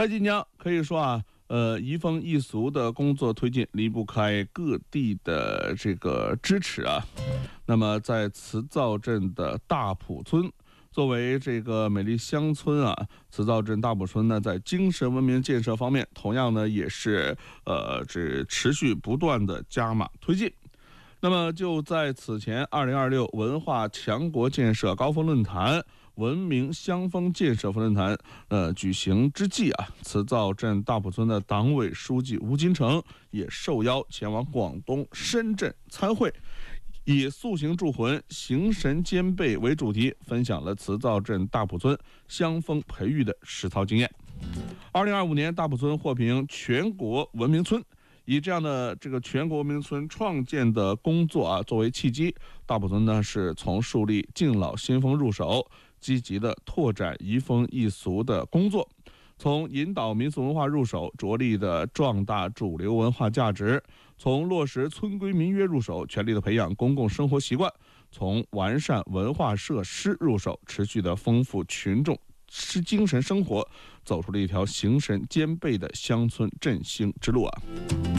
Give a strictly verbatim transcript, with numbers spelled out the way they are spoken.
在晋江可以说啊，呃，移风易俗的工作推进离不开各地的这个支持啊。那么在慈灶镇的大埔村，作为这个美丽乡村啊，慈灶镇大埔村呢，在精神文明建设方面，同样呢也是呃，这持续不断的加码推进。那么就在此前二零二六文化强国建设高峰论坛、文明乡风建设论坛呃举行之际啊，慈灶镇大埔村的党委书记吴金城也受邀前往广东深圳参会，以塑形铸魂、形神兼备为主题，分享了慈灶镇大埔村乡风培育的实操经验。二零二五年，大埔村获评全国文明村。以这样的这个全国文明村创建的工作啊作为契机，大埔村呢是从树立敬老新风入手，积极的拓展移风易俗的工作，从引导民俗文化入手，着力的壮大主流文化价值，从落实村规民约入手，全力的培养公共生活习惯，从完善文化设施入手，持续的丰富群众是精神生活，走出了一条形神兼备的乡村振兴之路啊。